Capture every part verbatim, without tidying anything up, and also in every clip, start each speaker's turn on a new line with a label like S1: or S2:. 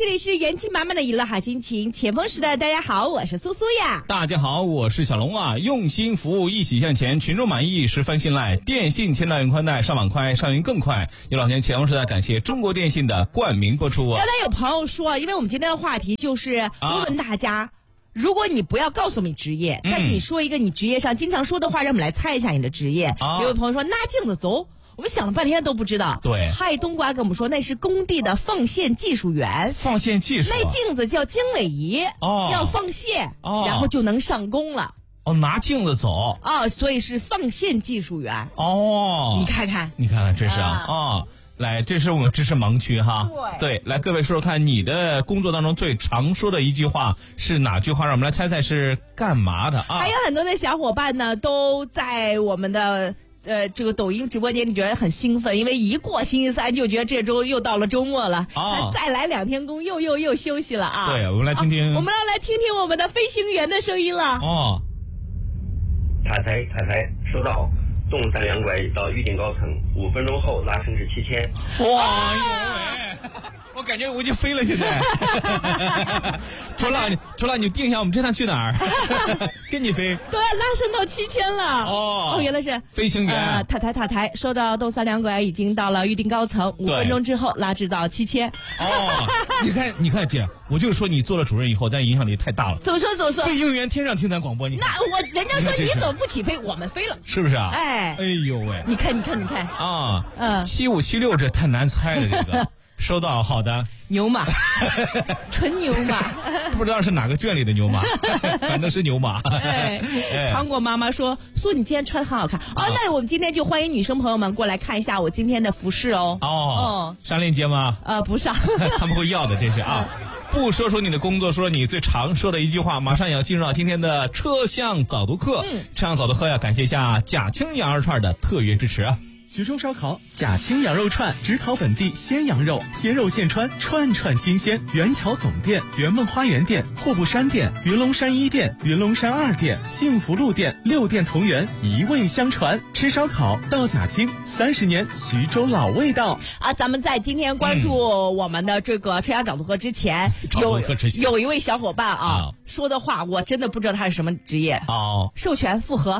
S1: 这里是元气满满的娱乐好心情，前锋时代，大家好，我是苏苏呀。
S2: 大家好，我是小龙啊。用心服务，一起向前，群众满意，十分信赖。电信千兆云宽带，上网快，上云更快。有老天前锋时代，感谢中国电信的冠名播出。
S1: 刚才有朋友说，因为我们今天的话题就是问问大家。啊如果你不要告诉我们职业，但是你说一个你职业上经常说的话，让我们来猜一下你的职业。啊、有位朋友说拿镜子走，我们想了半天都不知道。
S2: 对，
S1: 嗨冬瓜跟我们说那是工地的放线技术员。
S2: 放线技术、啊，
S1: 那镜子叫经纬仪，哦，要放线，哦，然后就能上工了。
S2: 哦，拿镜子走。
S1: 哦，所以是放线技术员。
S2: 哦，
S1: 你看看，
S2: 你看看，这是啊，啊、哦。来，这是我们知识盲区哈。对，对，来，各位说说看，你的工作当中最常说的一句话是哪句话？让我们来猜猜是干嘛的啊？
S1: 还有很多的小伙伴呢，都在我们的呃这个抖音直播间里觉得很兴奋，因为一过星期三就觉得这周又到了周末了，啊，再来两天工又又又休息了啊。
S2: 对，我们来听听，
S1: 啊、我们要来听听我们的飞行员的声音了。
S2: 哦，
S3: 塔台塔台收到。东三两拐到预定高层，五分钟后拉升至七千。
S2: 哇哟喂！我感觉我已经飞了，现在。周浪，周浪，你定一下，我们这趟去哪儿？跟你飞。
S1: 都要拉升到七千了。哦哦，原来是
S2: 飞行员。
S1: 呃，塔台塔台，收到东三两拐已经到了预定高层，五分钟之后拉至到七千。
S2: 哦，你看，你看姐，我就说你做了主任以后，但影响力太大了。
S1: 怎么说？怎么说？
S2: 飞行员天上听咱广播，你
S1: 那我人家说你怎么不起飞，我们飞了，
S2: 是不是啊？
S1: 哎，
S2: 哎呦喂！
S1: 你看，你看，你看
S2: 啊，
S1: 嗯，
S2: 七五七六这太难猜了，这个收到，好的。
S1: 牛马，纯牛马，
S2: 不知道是哪个圈里的牛马，反正是牛马。
S1: 哎，哎糖果妈妈说：“苏，你今天穿的很好看哦。”那我们今天就欢迎女生朋友们过来看一下我今天的服饰哦。
S2: 哦，哦上链接吗？
S1: 呃，不上，
S2: 他们会要的，这是啊。不说说你的工作，说你最常说的一句话，马上也要进入到今天的车厢早读课。嗯，车厢早读课要感谢一下贾青羊肉串的特约支持啊。
S4: 徐州烧烤贾青羊肉串，只烤本地鲜羊肉，鲜肉现穿，串串新鲜。元桥总店、圆梦花园店、户部山店、云龙山一店、云龙山二店、幸福路店，六店同源，一味相传。吃烧烤到贾青，三十年徐州老味道
S1: 啊！咱们在今天关注我们的这个车厢早读课之前，嗯、有有一位小伙伴啊、哦、说的话，我真的不知道他是什么职业
S2: 哦，
S1: 授权复核，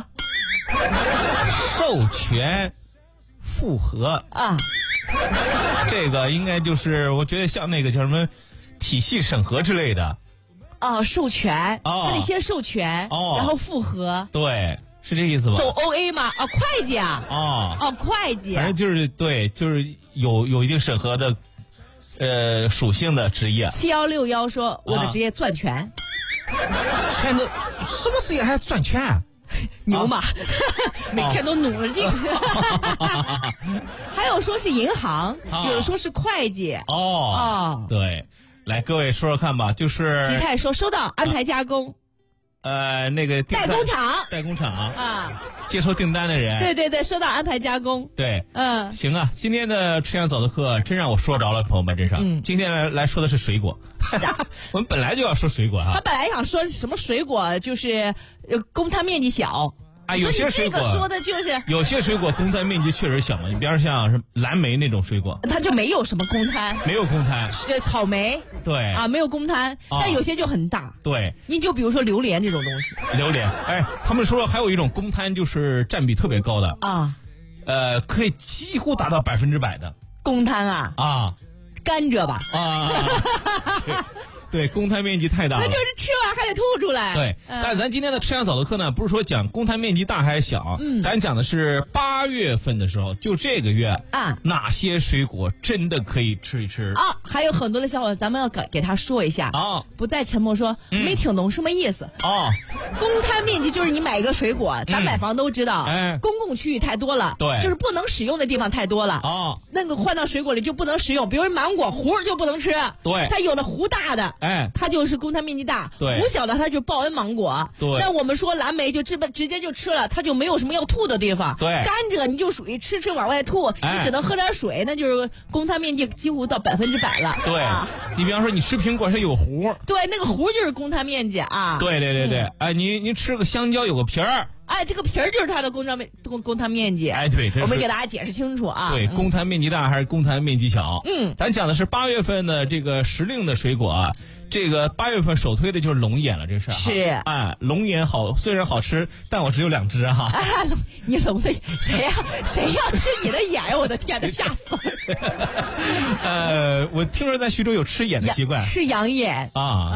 S2: 授权。复核
S1: 啊，
S2: 这个应该就是我觉得像那个叫什么体系审核之类的。
S1: 哦，授权，
S2: 哦，
S1: 他得先授权，哦，然后复核。
S2: 对，是这意思吧？
S1: 走 O A 吗？哦，会计啊。
S2: 哦
S1: 哦，会计。
S2: 反正就是对，就是有有一定审核的呃属性的职业。
S1: 七幺六幺说我的职业攥拳。
S2: 拳头什么事情还要攥拳啊？
S1: 牛马，啊、每天都努了劲。哦、还有说是银行，哦、有的说是会计。
S2: 哦哦，对，来各位说说看吧，就是
S1: 吉泰说收到安排加工。
S2: 呃，那个
S1: 代工厂，
S2: 代工厂
S1: 啊，
S2: 接收订单的人，
S1: 对对对，收到安排加工，
S2: 对，
S1: 嗯，
S2: 行啊，今天的吃香早的课真让我说着了，朋友们，真是，嗯，今天来来说的是水果，
S1: 是的，
S2: 我们本来就要说水果哈，
S1: 他本来想说什么水果，就是呃公摊面积小。
S2: 啊，有些水果
S1: 这个说的就是
S2: 有些水果公摊面积确实小嘛，你比方像是蓝莓那种水果，
S1: 它就没有什么公摊，
S2: 没有公摊。
S1: 呃，草莓
S2: 对
S1: 啊，没有公摊，啊、但有些就很大。
S2: 对，
S1: 你就比如说榴莲这种东西，
S2: 榴莲，哎，他们说还有一种公摊就是占比特别高的
S1: 啊，
S2: 呃，可以几乎达到百分之百的
S1: 公摊啊
S2: 啊，
S1: 甘蔗吧
S2: 啊。对，公摊面积太大了，
S1: 那就是吃完还得吐出来。
S2: 对，嗯、但是咱今天的吃香早的课呢，不是说讲公摊面积大还是小，嗯，咱讲的是八月份的时候，就这个月啊，哪些水果真的可以吃一吃
S1: 啊？还有很多的小伙伴，咱们要给给他说一下啊，不再沉默说、嗯、没听懂什么意思
S2: 啊。
S1: 公摊面积就是你买一个水果，咱买房都知道，哎、嗯，公共区域太多了，
S2: 对，
S1: 就是不能使用的地方太多了啊。那个换到水果里就不能食用，比如芒果核就不能吃，
S2: 对，
S1: 它有的核大的。哎，它就是公摊面积大，核小的它就是报恩芒果。
S2: 对，
S1: 那我们说蓝莓就直直接就吃了，它就没有什么要吐的地方。
S2: 对，
S1: 甘蔗你就属于吃吃往外吐，哎、你只能喝点水，那就是公摊面积几乎到百分之百了。
S2: 对，
S1: 啊、
S2: 你比方说你吃苹果它有核，
S1: 对，那个核就是公摊面积啊。
S2: 对对对对，嗯、哎，你你吃个香蕉有个皮儿。
S1: 哎， 哎，这个皮儿就是它的公摊面公公摊面积。
S2: 哎，对，
S1: 我们给大家解释清楚啊。
S2: 对，公摊面积大还是公摊面积小？
S1: 嗯，
S2: 咱讲的是八月份的这个时令的水果啊。这个八月份首推的就是龙眼了，这事儿
S1: 是
S2: 哎，龙眼好，虽然好吃，但我只有两只哈。
S1: 啊，你龙的谁呀、啊？谁要吃你的眼？我的天哪，吓死了！
S2: 呃，我听说在徐州有吃眼的习惯，
S1: 吃羊眼
S2: 啊。